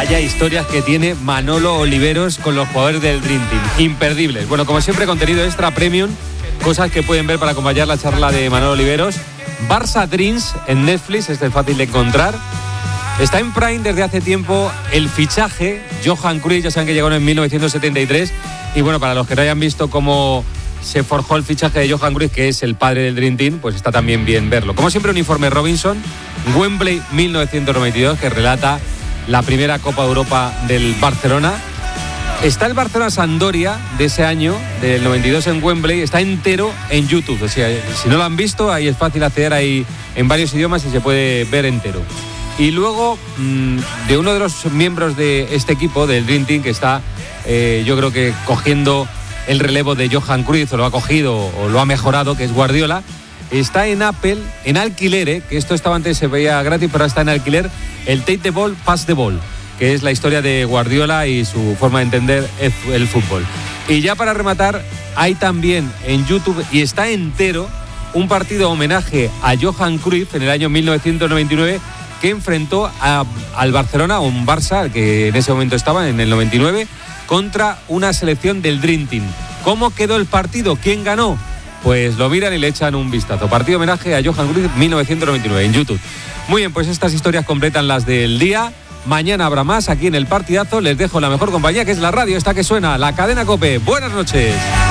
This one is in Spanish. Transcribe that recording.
Vaya historias que tiene Manolo Oliveros con los jugadores del Dream Team. Imperdibles. Bueno, como siempre, contenido extra premium. Cosas que pueden ver para acompañar la charla de Manolo Oliveros. Barça Dreams en Netflix, este es fácil de encontrar. Está en Prime desde hace tiempo el fichaje. Johan Cruyff, ya saben que llegó en 1973. Y bueno, para los que no hayan visto cómo se forjó el fichaje de Johan Cruyff, que es el padre del Dream Team, pues está también bien verlo. Como siempre, un informe Robinson, Wembley 1992, que relata la primera Copa de Europa del Barcelona. Está el Barcelona-Sampdoria de ese año, del 92 en Wembley, está entero en YouTube. O sea, si no lo han visto, ahí es fácil acceder ahí en varios idiomas y se puede ver entero. Y luego, de uno de los miembros de este equipo, del Dream Team, que está, yo creo que cogiendo el relevo de Johan Cruyff, o lo ha cogido o lo ha mejorado, que es Guardiola, está en Apple, en alquiler, que esto estaba antes, se veía gratis, pero ahora está en alquiler, el Take the Ball, Pass the Ball, que es la historia de Guardiola y su forma de entender el fútbol. Y ya para rematar, hay también en YouTube, y está entero, un partido homenaje a Johan Cruyff en el año 1999, que enfrentó al Barcelona, o un Barça, que en ese momento estaba, en el 99, contra una selección del Dream Team. ¿Cómo quedó el partido? ¿Quién ganó? Pues lo miran y le echan un vistazo. Partido homenaje a Johan Cruyff 1999 en YouTube. Muy bien, pues estas historias completan las del día. Mañana habrá más aquí en El Partidazo. Les dejo la mejor compañía, que es la radio, esta que suena, la cadena COPE. Buenas noches.